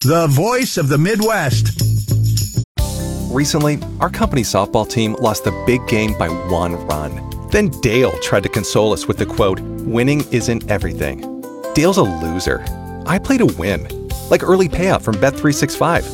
the voice of the Midwest. Recently, our company softball team lost the big game by 1 run. Then Dale tried to console us with the quote, "Winning isn't everything." Dale's a loser. I play to win, like early payout from Bet365.